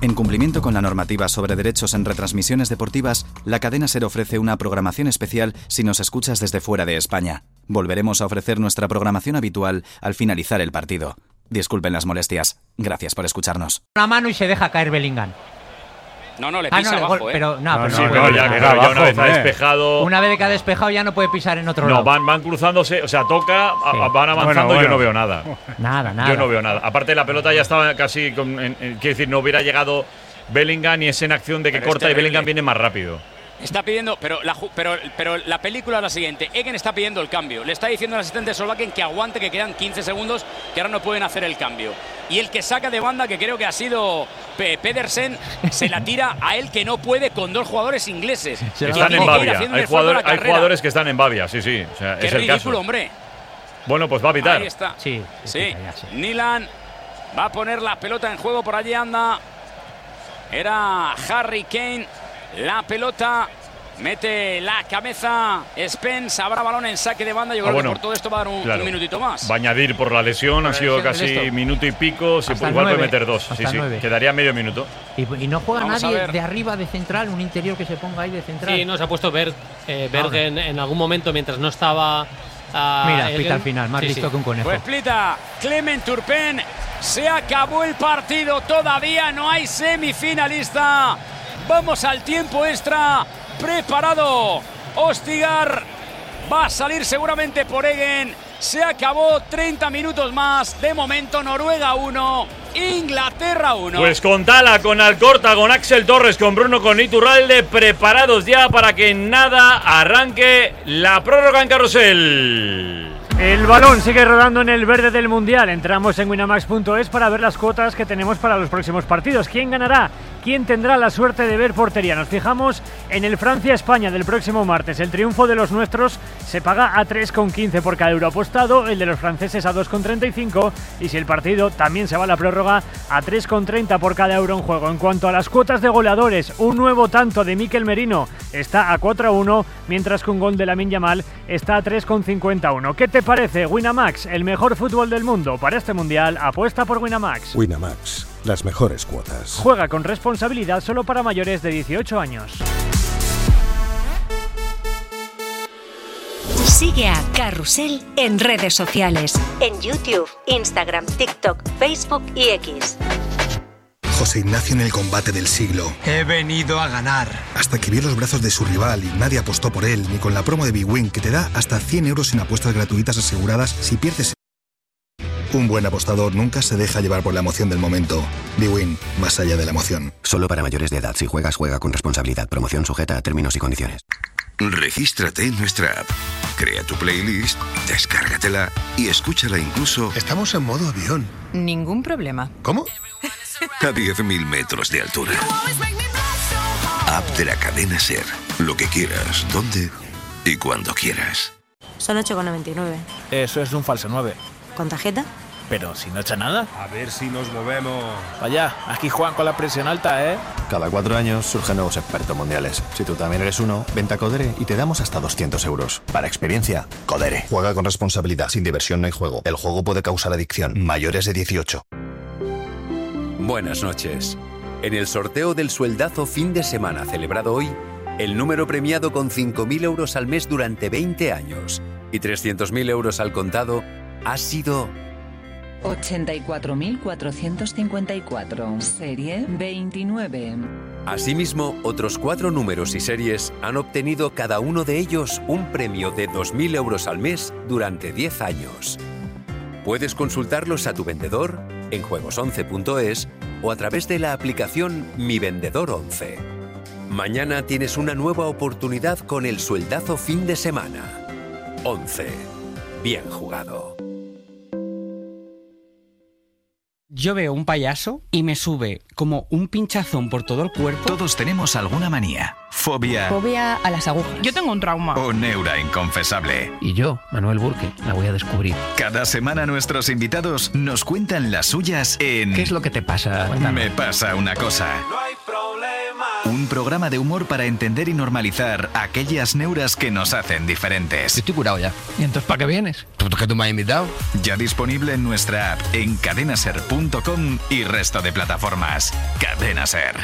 En cumplimiento con la normativa sobre derechos en retransmisiones deportivas, la cadena SER ofrece una programación especial si nos escuchas desde fuera de España. Volveremos a ofrecer nuestra programación habitual al finalizar el partido. Disculpen las molestias. Gracias por escucharnos. Una mano y se deja caer Bellingham. No, le pisa abajo, pero ya una vez ha despejado. Una vez que ha despejado ya no puede pisar en otro lado. No, van cruzándose, o sea, toca, sí. Van avanzando, bueno. Yo no veo nada. Nada. Yo no veo nada. Aparte, la pelota ya estaba casi, quiero decir, no hubiera llegado Bellingham y es en acción de que pero corta y Bellingham viene más rápido. Está pidiendo, pero la película es la siguiente. Egen está pidiendo el cambio. Le está diciendo al asistente de Solbakken que aguante, que quedan 15 segundos, que ahora no pueden hacer el cambio. Y el que saca de banda, que creo que ha sido Pedersen, se la tira a él, que no puede con dos jugadores ingleses. Están en Bavia. Hay jugadores que están en Bavia, sí. O sea, qué es el ridículo, caso. Hombre. Bueno, pues va a pitar. Ahí está. Sí. Nilan va a poner la pelota en juego, por allí anda. Era Harry Kane. La pelota, mete la cabeza Spence, habrá balón en saque de banda. Yo creo que por todo esto va a dar un minutito más. Va a añadir por la lesión, ha sido casi minuto y pico. Igual puede meter dos. Sí, quedaría medio minuto. Y no juega nadie de arriba de central, un interior que se ponga ahí de central. Sí, no, se ha puesto Bergen en algún momento mientras no estaba. Mira, pita al final, más listo que un conejo. Pues pita Clement Turpin, se acabó el partido, todavía no hay semifinalista. Vamos al tiempo extra. Preparado Ostigar. Va a salir seguramente por Egen. Se acabó, 30 minutos más. De momento Noruega 1, Inglaterra 1. Pues con Tala, con Alcorta, con Axel Torres, con Bruno, con Iturralde, preparados ya para que en nada arranque la prórroga en Carrusel. El balón sigue rodando en el verde del Mundial. Entramos en winamax.es para ver las cuotas que tenemos para los próximos partidos. ¿Quién ganará? ¿Quién tendrá la suerte de ver portería? Nos fijamos en el Francia-España del próximo martes. El triunfo de los nuestros se paga a 3,15 por cada euro apostado, el de los franceses a 2,35 y si el partido también se va a la prórroga a 3,30 por cada euro en juego. En cuanto a las cuotas de goleadores, un nuevo tanto de Mikel Merino está a 4,1, mientras que un gol de Lamine Yamal está a 3,51. ¿Qué te parece? Winamax, el mejor fútbol del mundo. Para este Mundial, apuesta por Winamax. Winamax, las mejores cuotas. Juega con responsabilidad, solo para mayores de 18 años. Sigue a Carrusel en redes sociales. En YouTube, Instagram, TikTok, Facebook y X. José Ignacio en el combate del siglo. He venido a ganar. Hasta que vio los brazos de su rival y nadie apostó por él, ni con la promo de bwin, que te da hasta 100 euros en apuestas gratuitas aseguradas si pierdes. Un buen apostador nunca se deja llevar por la emoción del momento. bwin, más allá de la emoción. Solo para mayores de edad. Si juegas, juega con responsabilidad. Promoción sujeta a términos y condiciones. Regístrate en nuestra app. Crea tu playlist, descárgatela y escúchala incluso... Estamos en modo avión. Ningún problema. ¿Cómo? A 10.000 metros de altura. App de la cadena SER. Lo que quieras, dónde y cuando quieras. Son 8,99. Eso es un falso 9. ¿Con tarjeta? Pero si no echa nada. A ver si nos movemos. Vaya, aquí juegan con la presión alta, ¿eh? Cada 4 años surgen nuevos expertos mundiales. Si tú también eres uno, vente a Codere y te damos hasta 200 euros. Para experiencia, Codere. Juega con responsabilidad. Sin diversión no hay juego. El juego puede causar adicción. Mayores de 18. Buenas noches. En el sorteo del sueldazo fin de semana celebrado hoy, el número premiado con 5.000 euros al mes durante 20 años y 300.000 euros al contado ha sido... 84.454, serie 29. Asimismo, otros 4 números y series han obtenido cada uno de ellos un premio de 2.000 euros al mes durante 10 años. Puedes consultarlos a tu vendedor en juegos11.es o a través de la aplicación Mi Vendedor 11. Mañana tienes una nueva oportunidad con el sueldazo fin de semana. 11. Bien jugado. Yo veo un payaso y me sube como un pinchazón por todo el cuerpo. Todos tenemos alguna manía, fobia... Fobia a las agujas. Yo tengo un trauma. O neura inconfesable. Y yo, Manuel Burke, la voy a descubrir. Cada semana nuestros invitados nos cuentan las suyas en... ¿Qué es lo que te pasa? Cuéntame. Me pasa una cosa. No hay problema. Un programa de humor para entender y normalizar aquellas neuras que nos hacen diferentes. Estoy curado ya. ¿Y entonces para qué vienes? ¿Que tú me has invitado? Ya disponible en nuestra app, en cadenaser.com y resto de plataformas. Cadena Ser.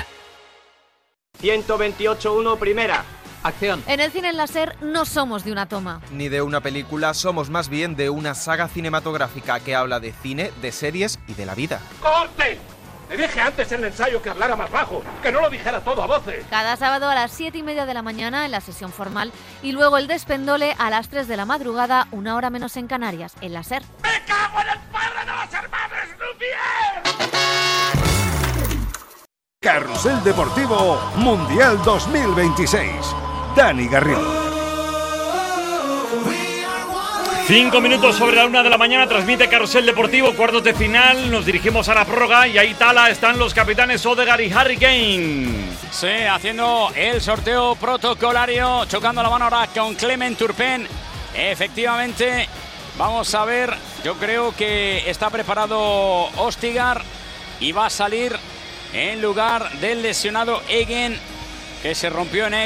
128.1 primera. Acción. En el cine láser no somos de una toma. Ni de una película, somos más bien de una saga cinematográfica que habla de cine, de series y de la vida. ¡Corte! Te dije antes en el ensayo que hablara más bajo, que no lo dijera todo a voces. Cada sábado a las 7:30 de la mañana en la sesión formal y luego el despendole a las 3 de la madrugada, 1 hora menos en Canarias, en la SER. ¡Me cago en el padre de los hermanos Lumière! Carrusel Deportivo Mundial 2026. Dani Garrido. 5 minutos sobre la 1 de la mañana, transmite Carrusel Deportivo, cuartos de final, nos dirigimos a la prórroga y ahí Tala están los capitanes Odegaard y Harry Kane. Sí, haciendo el sorteo protocolario, chocando la mano ahora con Clement Turpin. Efectivamente, vamos a ver, yo creo que está preparado Ostigar y va a salir en lugar del lesionado Egen, que se rompió en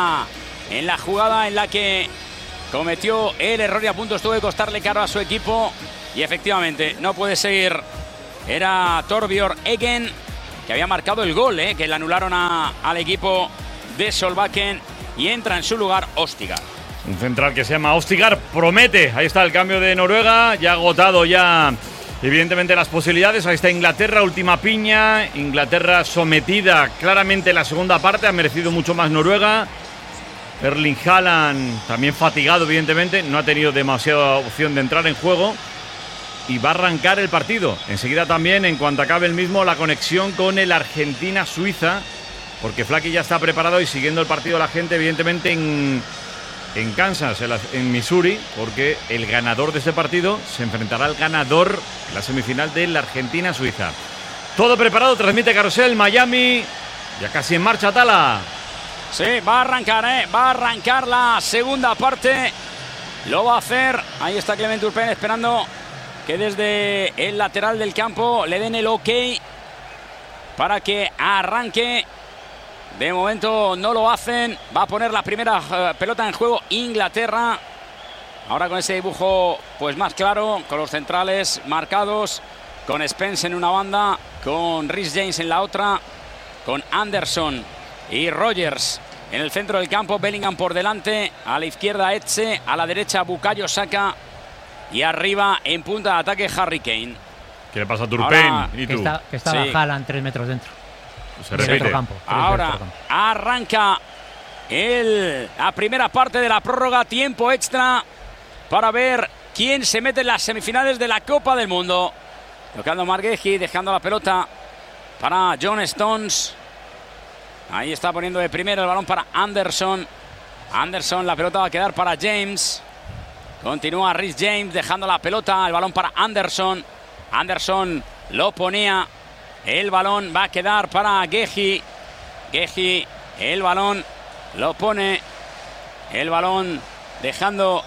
la jugada en la que cometió el error y a punto estuvo de costarle caro a su equipo. Y efectivamente no puede seguir. Era Torbjørn Eggen, que había marcado el gol, que le anularon al equipo de Solbakken, y entra en su lugar Ostigar. Un central que se llama Ostigar, promete. Ahí está el cambio de Noruega, ya agotado ya evidentemente las posibilidades. Ahí está Inglaterra, última piña. Inglaterra sometida claramente en la segunda parte, ha merecido mucho más Noruega. Erling Haaland también fatigado evidentemente, no ha tenido demasiada opción de entrar en juego y va a arrancar el partido. Enseguida también, en cuanto acabe el mismo, la conexión con el Argentina-Suiza, porque Flaky ya está preparado y siguiendo el partido la gente evidentemente en Kansas, en Missouri, porque el ganador de este partido se enfrentará al ganador en la semifinal de la Argentina-Suiza. Todo preparado, transmite Carrusel, Miami, ya casi en marcha Tala. Sí, va a arrancar la segunda parte. Lo va a hacer. Ahí está Clement Turpin esperando que desde el lateral del campo le den el ok para que arranque. De momento no lo hacen. Va a poner la primera pelota en juego Inglaterra. Ahora con ese dibujo pues más claro, con los centrales marcados, con Spence en una banda, con Reece James en la otra, con Anderson y Rogers en el centro del campo, Bellingham por delante, a la izquierda Etxe, a la derecha Bukayo Saka y arriba en punta de ataque Harry Kane. ¿Qué le pasa a Turpin? ¿Y tú? Que estaba sí. Haaland 3 metros dentro. Se repite. Ahora arranca la primera parte de la prórroga, tiempo extra para ver quién se mete en las semifinales de la Copa del Mundo. Tocando Margueji, dejando la pelota para John Stones. Ahí está poniendo de primero el balón para Anderson. Anderson, la pelota va a quedar para James. Continúa Reece James dejando la pelota, el balón para Anderson. Anderson lo ponía. El balón va a quedar para Geji. Geji, el balón lo pone. El balón dejando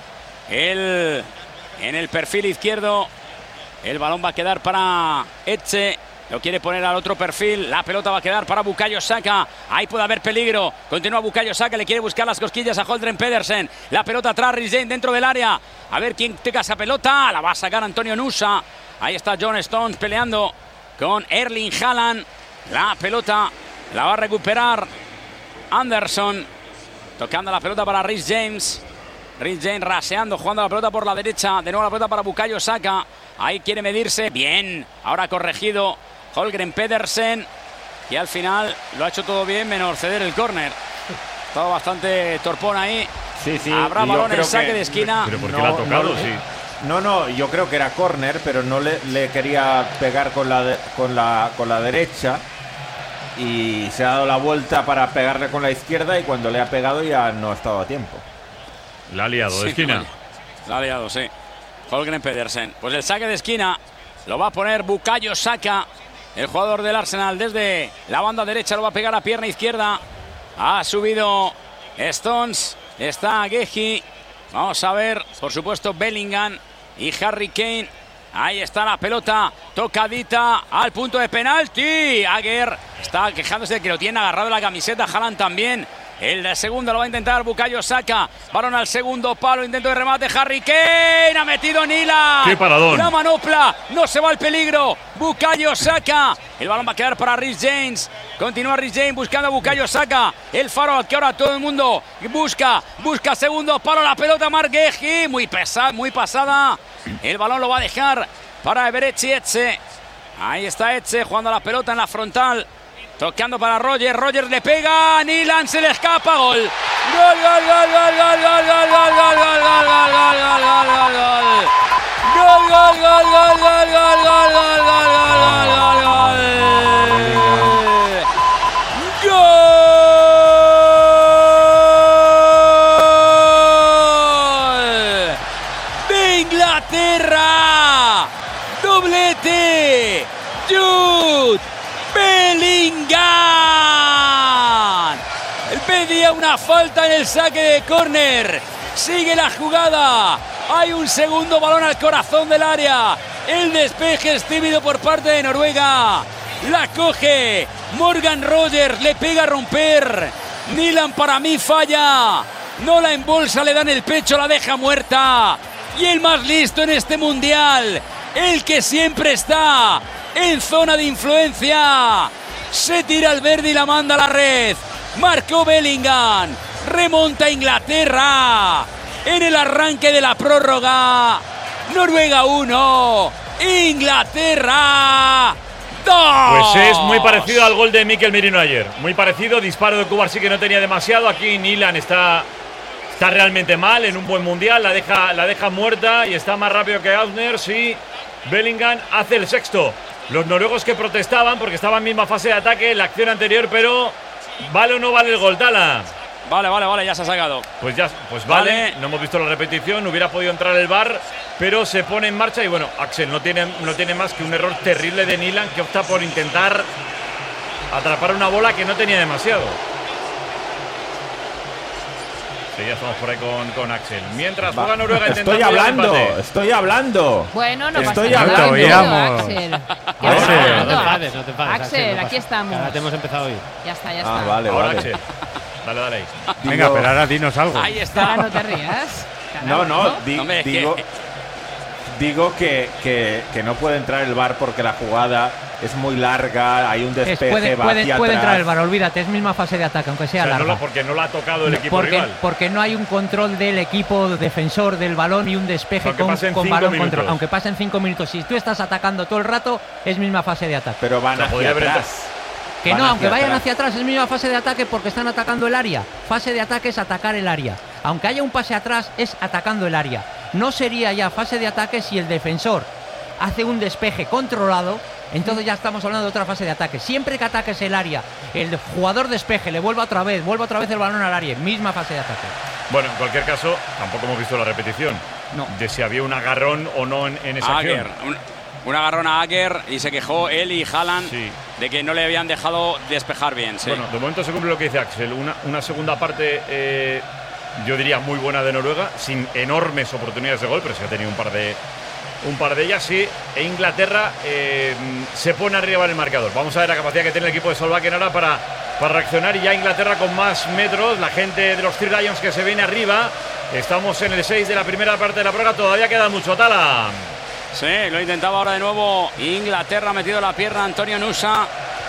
en el perfil izquierdo. El balón va a quedar para Etxe. Lo quiere poner al otro perfil. La pelota va a quedar para Bukayo Saka. Ahí puede haber peligro. Continúa Bukayo Saka. Le quiere buscar las cosquillas a Holdren Pedersen. La pelota atrás, Reece James dentro del área. A ver quién toca esa pelota. La va a sacar Antonio Nusa. Ahí está John Stones peleando con Erling Haaland. La pelota la va a recuperar Anderson. Tocando la pelota para Reece James. Reece James raseando, jugando la pelota por la derecha. De nuevo la pelota para Bukayo Saka. Ahí quiere medirse. Bien. Ahora corregido Holgren Pedersen, y al final lo ha hecho todo bien menos ceder el córner. Estaba bastante torpón ahí. Sí, sí. Habrá balón en saque de esquina. ¿Pero por qué le ha tocado? Sí. No, yo creo que era córner, pero no le quería pegar con la derecha y se ha dado la vuelta para pegarle con la izquierda y cuando le ha pegado ya no ha estado a tiempo. La ha liado de esquina. La ha liado, sí. Holgren Pedersen. Pues el saque de esquina lo va a poner Bukayo Saka. El jugador del Arsenal desde la banda derecha lo va a pegar a pierna izquierda. Ha subido Stones. Está Geji. Vamos a ver, por supuesto, Bellingham y Harry Kane. Ahí está la pelota tocadita al punto de penalti. Agger Está quejándose de que lo tiene agarrado en la camiseta. Haaland también. El segundo lo va a intentar Bukayo Saka. Balón al segundo palo. Intento de remate. Harry Kane. Ha metido Nyland. ¡Qué paradón! La manopla. No se va al peligro. Bukayo Saka. El balón va a quedar para Reece James. Continúa Reece James buscando a Bukayo Saka. El faro que ahora todo el mundo busca. Busca segundo palo. La pelota Marc Guehi. Muy pasada. El balón lo va a dejar para Eberechi Eze. Ahí está Eze jugando la pelota en la frontal. Tocando para Roger. Roger le pega. Nyland se le escapa. Gol. Gol, gol, gol, gol, gol, gol, gol, gol, gol, gol, gol, gol, gol, gol, gol, gol. Gol, gol, gol, gol, gol, gol, gol, gol, gol, gol, gol, gol. De Inglaterra. Doblete. Jude Bellingham. Él pedía una falta en el saque de córner. Sigue la jugada. Hay un segundo balón al corazón del área. El despeje es tímido por parte de Noruega. La coge Morgan Rogers. Le pega a romper. Nyland para mí falla. No la embolsa, le dan el pecho, la deja muerta. Y el más listo en este mundial. El que siempre está en zona de influencia. Se tira al verde y la manda a la red. Marcó Bellingham. Remonta Inglaterra. En el arranque de la prórroga. Noruega 1. Inglaterra 2. Pues es muy parecido al gol de Mikel Merino ayer. Muy parecido. Disparo de Cuba sí que no tenía demasiado. Aquí Nyland está realmente mal en un buen mundial. La deja muerta y está más rápido que Ausner. Sí. Bellingham hace el sexto. Los noruegos que protestaban porque estaban en misma fase de ataque en la acción anterior, pero ¿vale o no vale el gol, Tala? Vale, ya se ha sacado. Pues vale. No hemos visto la repetición, hubiera podido entrar el VAR, pero se pone en marcha y bueno, Axel no tiene más que un error terrible de Nyland, que opta por intentar atrapar una bola que no tenía demasiado. Sí, ya estamos por ahí con Axel. Mientras juega Noruega intentando Estoy hablando. Bueno, no estoy pasa nada. hablando. Axel. No te enfades. Axel, aquí estamos. Ahora te hemos empezado hoy. Ya está. Vale. Axel. Dale ahí. Venga, pero ahora dinos algo. Ahí está. No te rías. Digo que no puede entrar el VAR porque la jugada es muy larga, hay un despeje, puede entrar el VAR, olvídate, es misma fase de ataque, aunque sea larga. Porque no la ha tocado el equipo rival. Porque no hay un control del equipo defensor del balón y un despeje con balón control. Aunque pasen 5 minutos. Si tú estás atacando todo el rato, es misma fase de ataque. Pero van hacia atrás. Que no, aunque vayan hacia atrás, es misma fase de ataque porque están atacando el área. Fase de ataque es atacar el área. Aunque haya un pase atrás, es atacando el área. No sería ya fase de ataque si el defensor hace un despeje controlado. Entonces ya estamos hablando de otra fase de ataque. Siempre que ataques el área, el jugador despeje, le vuelve otra vez el balón al área. Misma fase de ataque. Bueno, en cualquier caso, tampoco hemos visto la repetición. No. De si había un agarrón o no en esa acción. Un agarrón a Aguer y se quejó él y Haaland de que no le habían dejado despejar bien. Sí. Bueno, de momento se cumple lo que dice Axel. Una segunda parte, yo diría muy buena de Noruega, sin enormes oportunidades de gol, pero sí ha tenido un par de ellas, sí. E Inglaterra se pone arriba en el marcador. Vamos a ver la capacidad que tiene el equipo de Solbakken ahora para reaccionar. Y ya Inglaterra con más metros. La gente de los Three Lions que se viene arriba. Estamos en el 6 de la primera parte de la prueba. Todavía queda mucho, Tala. Sí, lo intentaba ahora de nuevo Inglaterra, ha metido la pierna Antonio Nusa.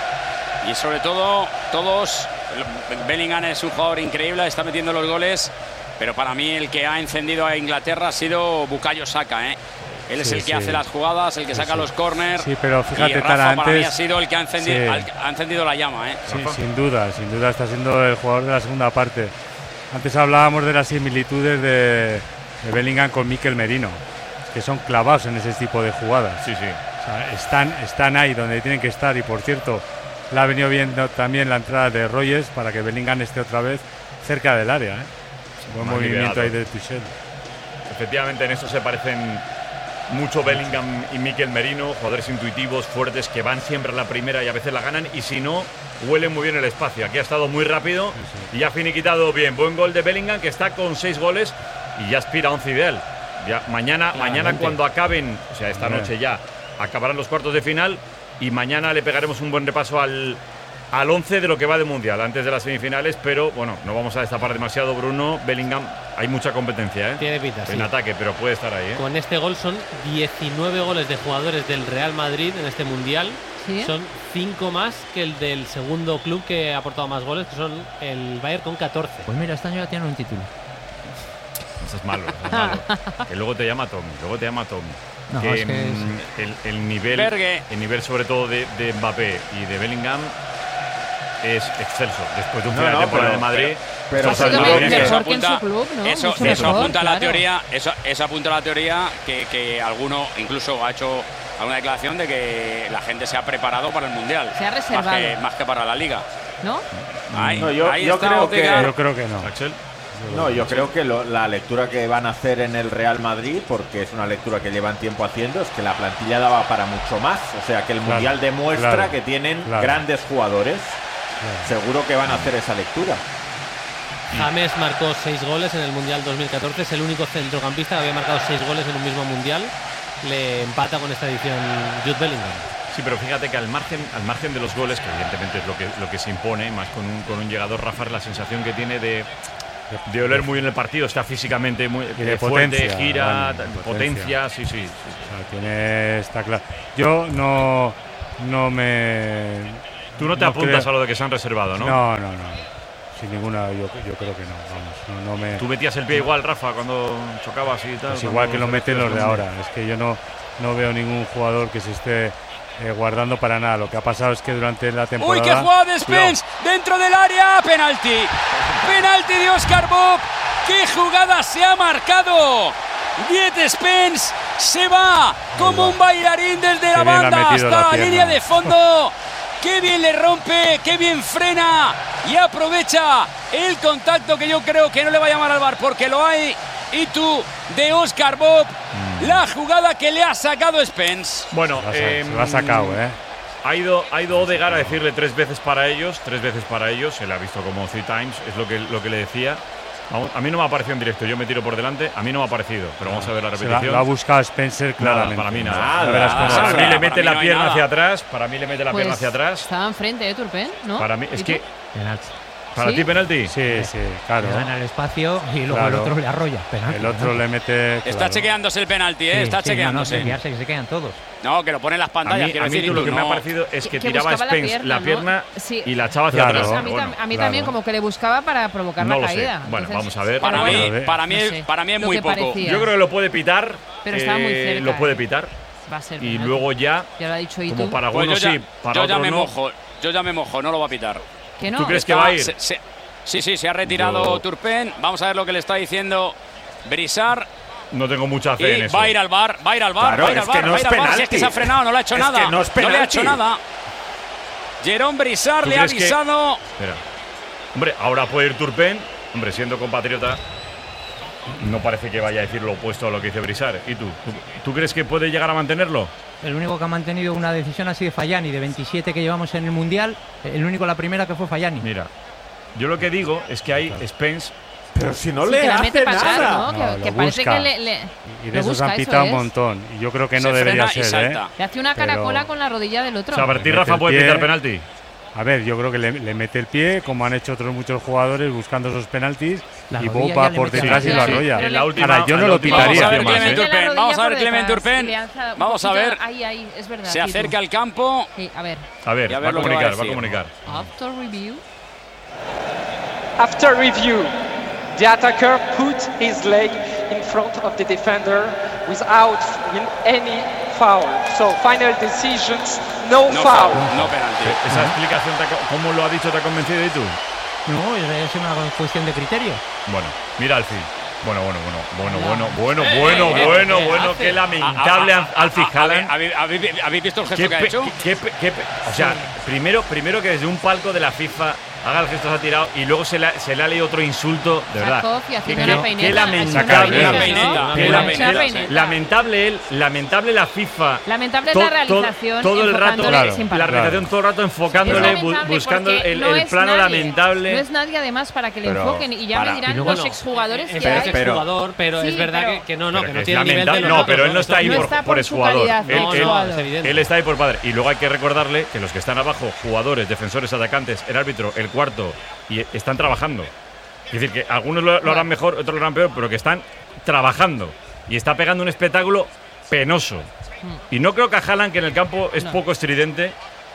Y sobre todo, todos. Bellingham es un jugador increíble, está metiendo los goles. Pero para mí el que ha encendido a Inglaterra ha sido Bukayo Saka, ¿eh? Él es el que hace las jugadas, el que saca los corners. Sí, pero fíjate, y Rafa para mí ha sido el que ha encendido la llama, ¿eh? Sí, sin duda está siendo el jugador de la segunda parte. Antes hablábamos de las similitudes de Bellingham con Mikel Merino, que son clavados en ese tipo de jugadas. Sí. O sea, están ahí donde tienen que estar. Y por cierto, le ha venido bien también la entrada de Rogers para que Bellingham esté otra vez cerca del área, Buen movimiento ahí de Tuchel. Efectivamente, en eso se parecen mucho Bellingham y Mikel Merino, jugadores intuitivos, fuertes, que van siempre a la primera y a veces la ganan, y si no, huelen muy bien el espacio. Aquí ha estado muy rápido y ha finiquitado bien. Buen gol de Bellingham, que está con 6 goles y ya aspira a 11 ideal. Ya mañana cuando acaben, o sea, esta noche ya acabarán los cuartos de final, y mañana le pegaremos un buen repaso al al 11 de lo que va de Mundial, antes de las semifinales, pero bueno, no vamos a destapar demasiado, Bruno. Bellingham, hay mucha competencia, Tiene pinta, en ataque, pero puede estar ahí, Con este gol son 19 goles de jugadores del Real Madrid en este Mundial. ¿Sí? Son 5 más que el del segundo club que ha aportado más goles, que son el Bayern con 14. Pues mira, este año ya tiene un título. Eso es malo, que luego te llama Tommy, No, que, es que el nivel sobre todo de Mbappé y de Bellingham es excelso. Después de un final de temporada de Madrid, pero eso apunta, eso apunta a la claro. teoría, eso apunta a la teoría que alguno incluso ha hecho alguna declaración de que la gente se ha preparado para el Mundial, Se ha reservado. más que para la Liga, ¿no? Yo creo que no. Axel. No, yo creo que la lectura que van a hacer en el Real Madrid, porque es una lectura que llevan tiempo haciendo, es que la plantilla daba para mucho más. O sea, que el Mundial demuestra que tienen grandes jugadores. Seguro que van a hacer esa lectura. James marcó 6 goles en el Mundial 2014. Es el único centrocampista que había marcado 6 goles en un mismo Mundial. Le empata con esta edición Jude Bellingham. Sí, pero fíjate que al margen de los goles, que evidentemente es lo que se impone, más con un llegador, Rafa, la sensación que tiene de oler muy bien el partido, está físicamente muy de fuerte, potencia, gira, potencia, sí. O sea, está claro. Yo no me... Tú no te apuntas a lo de que se han reservado, ¿no? No. Sin ninguna, yo creo que no. Vamos, no me... ¿Tú metías el pie igual, Rafa, cuando chocabas y tal? Pues igual que lo meten los de ahora. Es que yo no veo ningún jugador que se esté guardando para nada. Lo que ha pasado es que durante la temporada... ¡Uy, qué jugada de Spence! ¡Dentro del área! ¡Penalti! ¡Penalti de Oscar Bob! ¡Qué jugada se ha marcado! Diet Spence se va como un bailarín desde la banda hasta la línea de fondo. ¡Qué bien le rompe! ¡Qué bien frena! Y aprovecha el contacto que yo creo que no le va a llamar al VAR porque lo hay. Y tú, de Oscar Bob, la jugada que le ha sacado Spence. Bueno, se lo ha sacado, Ha ido Odegaard a decirle 3 veces para ellos, se le ha visto como 3 times, es lo que le decía. A mí no me ha parecido en directo, yo me tiro por delante, a mí no me ha parecido, pero vamos a ver la repetición. Lo ha buscado Spencer claramente. Para mí nada. Para mí le mete la pierna hacia atrás, Estaba enfrente de Turpin, ¿no? Para mí, es que... Penalti. ¿Para ti penalti? Sí, claro. Le gana el espacio y luego el otro le arrolla. Penalti, el otro le mete... Está chequeándose el penalti, está chequeándose. No, que se quedan todos. No, que lo pone en las pantallas. A mí lo que me ha parecido es que tiraba Spence la pierna y la echaba hacia atrás. A mí también como que le buscaba para provocar la caída. Bueno, vamos a ver. Para mí es muy poco. Yo creo que lo puede pitar. Pero estaba muy cerca. Lo puede pitar. Va a ser y luego ya, lo ha dicho como para algunos sí, para otros no. Yo ya me mojo, no lo va a pitar. ¿Que no? ¿Tú crees que va a ir? Sí, se ha retirado Turpin. Vamos a ver lo que le está diciendo Brissard. No tengo mucha fe en eso. Va a ir al bar, Claro, es que no es penalti. Si es que se ha frenado, no le ha hecho nada. Que no es penalti. No le ha hecho nada. Jérôme Brissard le ha avisado. Espera. Hombre, ahora puede ir Turpin. Hombre, siendo compatriota, no parece que vaya a decir lo opuesto a lo que dice Brissard. ¿Y tú crees que puede llegar a mantenerlo? El único que ha mantenido una decisión ha sido Fayani, de 27 que llevamos en el Mundial. El único, la primera que fue Fayani. Mira, yo lo que digo es que hay Spence. Pero si no le hace nada. Que parece que le y de esos han pitado un montón. Y yo creo que no debería ser, Le hace una caracola con la rodilla del otro. O sea, a partir Rafa puede pitar penalti. A ver, yo creo que le mete el pie, como han hecho otros muchos jugadores buscando esos penaltis, y Bob va por detrás y lo arrolla. Ahora, yo no lo pitaría. Vamos a ver Clement Turpin. Vamos a ver. Ahí, es verdad. Se acerca al campo. Sí, a ver. Va a comunicar. After review, the attacker put his leg in front of the defender without any foul. So final decisions, no foul. No penalti. Esa explicación, ¿cómo lo ha dicho, te ha convencido y tú? No, es una cuestión de criterio. Bueno, mira Alfie. Bueno, qué lamentable Alfie Haaland. ¿Habéis visto el gesto que ha hecho? O sea, primero que desde un palco de la FIFA haga el gesto, se ha tirado y luego se le ha leído otro insulto, de verdad. Qué lamentable. Lamentable la FIFA. Lamentable la realización. Todo el rato, la realización todo el rato enfocándole, buscando el plano lamentable. No es nadie además para que le enfoquen y ya me dirán los exjugadores que hay. Pero es verdad que no tiene el nivel de los No, pero él no está ahí por exjugador. Él está ahí por padre. Y luego hay que recordarle que los que están abajo, jugadores, defensores, atacantes, el árbitro, el cuarto, y están trabajando. Es decir, que algunos lo harán mejor, otros lo harán peor, pero que están trabajando. Y está pegando un espectáculo penoso. Y no creo que a Haaland, que en el campo es poco estridente,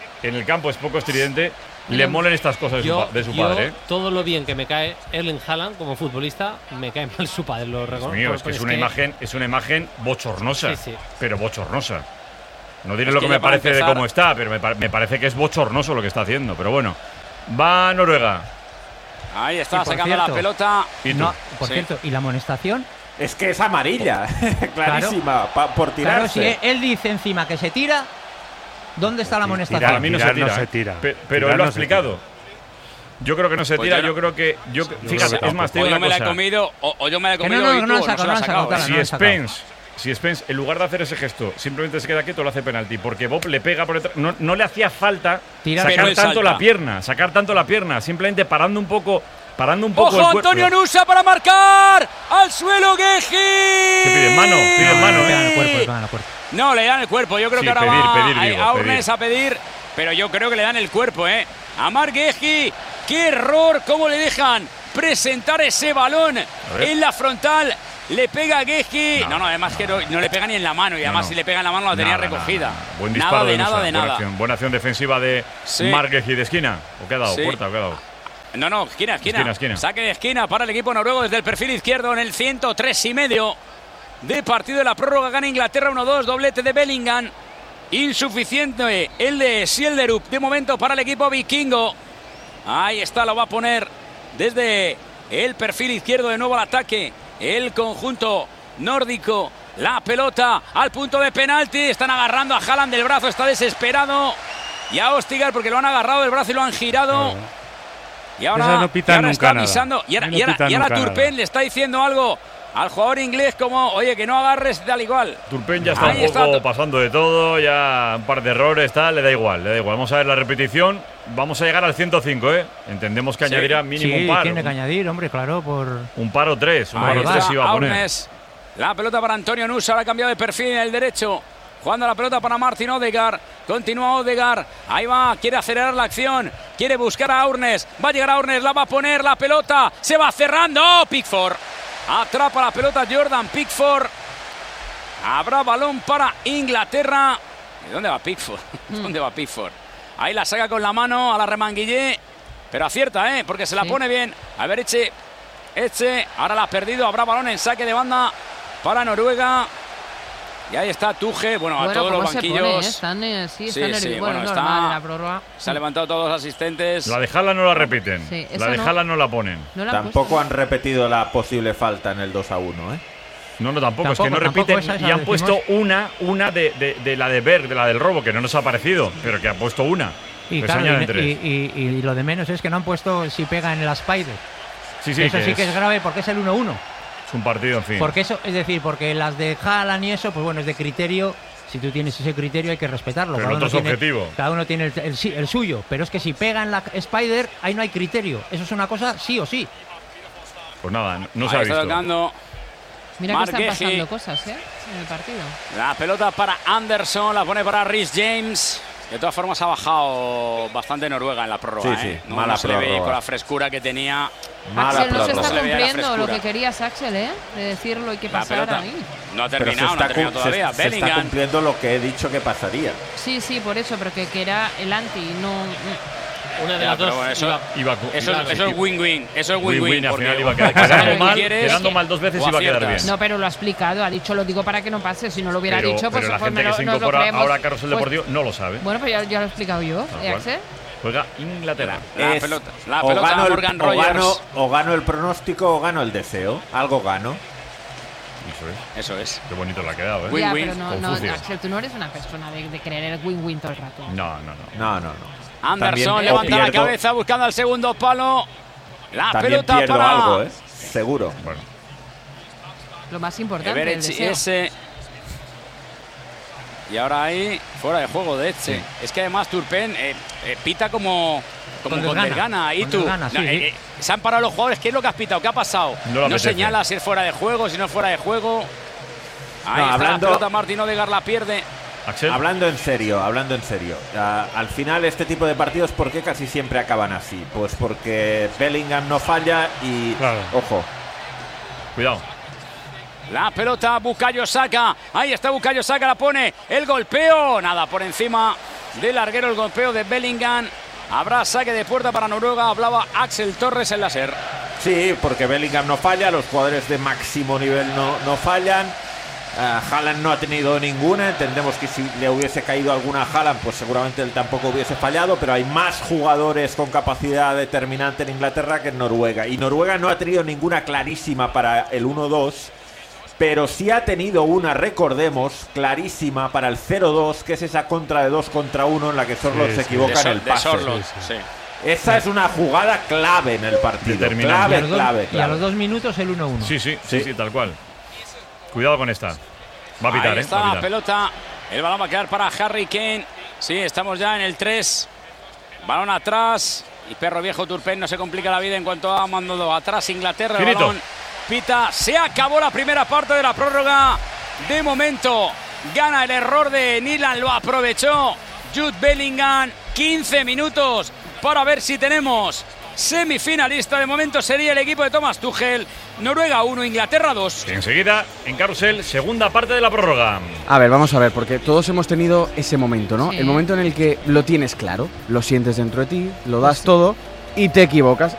le molen estas cosas de su padre. Todo lo bien que me cae Erling Haaland como futbolista, me cae mal su padre. Lo reconozco. Es una imagen bochornosa, pero bochornosa. No diré Es lo que que me ya para parece de empezar- cómo está, pero me parece que es bochornoso lo que está haciendo. Pero bueno, va Noruega. Ahí Y está, por sacando la cierto, pelota. ¿Y tú? No, por cierto, ¿y la amonestación? Es que es amarilla, clarísima, por Claro, si tirarse. él dice encima que se tira, ¿dónde está la amonestación? Para mí no se tira. no se tira. Pero él lo ha explicado. Yo creo que no se Pues tira, yo yo creo que. Fíjate, es más, te O digo yo una me la he cosa. comido, o yo me la he Que comido no, y no tú han no se sacado, la has sacado. no han sacado. Si Spence, en lugar de hacer ese gesto, simplemente se queda quieto, lo hace penalti. Porque Bob le pega por detrás. No le hacía falta Tirar. Pero sacar él tanto salta. sacar tanto la pierna. Simplemente parando un poco ¡Ojo, el cuerpo. Antonio Nusa para marcar! ¡Al suelo, Gueji! ¿Qué piden mano? Piden mano, Le pegan ¿eh? el cuerpo, le pegan el cuerpo. No, le dan el cuerpo. Yo creo Sí, que ahora pedir, va digo, a Urnes a pedir, pero yo creo que le dan el cuerpo, ¿eh? A Marc Gueji. ¡Qué error! ¿Cómo le dejan presentar ese balón en la frontal? Le pega a Gueji. No, además que no le pega ni en la mano. Y además si le pega en la mano la tenía recogida. Buen disparo Nada de nada. Buena acción defensiva de Marc Gueji de esquina. ¿O qué ha dado? Sí. Puerta, ¿o qué ha dado? No, esquina. Esquina. Saque de esquina para el equipo noruego desde el perfil izquierdo en el 103,5 de partido de la prórroga. Gana Inglaterra 1-2, doblete de Bellingham. Insuficiente el de Sielderup de momento para el equipo vikingo. Ahí está, lo va a poner desde el perfil izquierdo de nuevo al ataque. El conjunto nórdico. La pelota al punto de penalti. Están agarrando a Haaland del brazo, está desesperado. Y a Ostigar porque lo han agarrado del brazo y lo han girado. Y ahora, Esas no pitan nunca está nada. avisando. Y ahora, No pitan nunca Turpen nada. le está diciendo algo al jugador inglés como, oye, que no agarres tal igual. Turpen ya está Ahí un poco pasando de todo, ya un par de errores, tal, le da igual. Vamos a ver la repetición. Vamos a llegar al 105, ¿eh? Entendemos que añadirá mínimo Sí, un par. tiene que añadir, hombre, claro, por... Un par o tres. Un Ahí par o tres va, iba a poner. Aurnes. La pelota para Antonio Nusa, ahora ha cambiado de perfil en el derecho. Jugando la pelota para Martin Odegaard. Continúa Odegaard. Ahí va, quiere acelerar la acción. Quiere buscar a Aurnes. Va a llegar a Aurnes, la va a poner la pelota. Se va cerrando. ¡Oh, Pickford! Atrapa la pelota Jordan Pickford. Habrá balón para Inglaterra. ¿Y dónde va Pickford? ¿Dónde va Pickford? Ahí la saca con la mano a la remanguillé. Pero acierta, porque se la pone bien. A ver, Eche. Ahora la ha perdido. Habrá balón en saque de banda para Noruega. Y ahí está Tuche. Bueno, a todos los ¿cómo se banquillos. pone, Están nerviosos. Bueno, está. normal, en la prórroga. Se han levantado todos los asistentes. La de Haaland no la repiten. Sí, la de Haaland no la ponen. No la han Tampoco han repetido la posible falta en el 2-1, ¿eh? No, tampoco, es que no repiten esa y han decimos. puesto una de la de Berg, de la del robo, que no nos ha parecido, pero que ha puesto una. Y, Pues claro, añaden tres. y lo de menos es que no han puesto si pega en la Spider. Sí, Eso sí que es grave porque es el 1-1. Es un partido, en fin. Porque eso, es decir, porque las de Haaland y eso, pues bueno, es de criterio. Si tú tienes ese criterio hay que respetarlo. Pero el otro es objetivo. Cada uno tiene el suyo. Pero es que si pega en la Spider, ahí no hay criterio. Eso es una cosa sí o sí. Pues nada, no Ahí se ha está visto. tocando Mira que Marc están Gueji. pasando cosas, en el partido. La pelota para Anderson, la pone para Rhys James. De todas formas ha bajado bastante Noruega en la prórroga. Sí, ¿eh? No, mala no se le ve prórroga. con la frescura que tenía. Axel no se está Se le veía la cumpliendo lo frescura. que querías, Axel, de decirlo y que La pasara pelota ahí. no ha Pero terminado, no ha terminado todavía. se está Bellingham. cumpliendo lo que he dicho que pasaría. Sí, por eso, pero que era el anti, no... Una de Ya, las pero dos bueno, eso es win-win. Eso es win-win. Win-win, al porque final iba a o quedar. pasas lo que Quedando quieres, quedando mal dos veces o iba a quedar aciertas. bien. No, pero lo ha explicado, ha dicho, lo digo para que no pase. Si no lo hubiera Pero, dicho, pues, pero la pues gente que se nos lo incorpora creemos. ahora a Carrusel Pues, Deportivo no lo sabe. bueno, pues ya lo he explicado yo, Tal cual. Axel. Juega Inglaterra. La Es pelota o gano a Morgan el, Rogers. o gano el pronóstico o gano el deseo. Algo gano. Eso es. Qué bonito le ha quedado, ¿eh? Ya, Win-win. pero no, Confucio. Axel, tú no eres una persona de creer el win-win todo el rato. No. No. Anderson levanta la cabeza buscando al segundo palo. La también pelota pierdo para algo, seguro. Bueno. Lo más importante, el Everett deseo. ese. Y ahora ahí, fuera de juego de Etxe. Sí. Es que además Turpin pita como con desgana. Y tú, se han parado los jugadores. ¿Qué es lo que has pitado? ¿Qué ha pasado? No señala si es fuera de juego, si no es fuera de juego. Ahí está la pelota, Martín Odegaard la pierde. Axel. Hablando en serio, al final este tipo de partidos, ¿por qué casi siempre acaban así? Pues porque Bellingham no falla y, ojo. Cuidado. La pelota, Bukayo Saka. Ahí está Bukayo Saka, la pone. El golpeo. Nada, por encima del larguero el golpeo de Bellingham. Habrá saque de puerta para Noruega. Hablaba Axel Torres en la SER. Sí, porque Bellingham no falla. Los jugadores de máximo nivel no fallan. Haaland no ha tenido ninguna. Entendemos que si le hubiese caído alguna a Haaland, pues seguramente él tampoco hubiese fallado. Pero hay más jugadores con capacidad determinante en Inglaterra que en Noruega. Y Noruega no ha tenido ninguna clarísima para el 1-2. Pero sí ha tenido una, recordemos, clarísima para el 0-2, que es esa contra de 2 contra 1 en la que Sorloth se equivoca en el pase. Esa es una jugada clave en el partido. Clave. Y a los 2 minutos el 1-1. Sí, tal cual. Cuidado con esta. Va a pitar, Ahí está la pelota. El balón va a quedar para Harry Kane. Sí, estamos ya en el 3. Balón atrás. Y perro viejo Turpin no se complica la vida en cuanto ha mandado atrás Inglaterra. El balón pita. Se acabó la primera parte de la prórroga. De momento gana el error de Nyland. Lo aprovechó Jude Bellingham. 15 minutos para ver si tenemos semifinalista. De momento sería el equipo de Thomas Tuchel. Noruega 1, Inglaterra 2. Enseguida, en Carrusel, segunda parte de la prórroga. A ver, vamos a ver, porque todos hemos tenido ese momento, ¿no? Sí. El momento en el que lo tienes claro, lo sientes dentro de ti, lo das todo y te equivocas.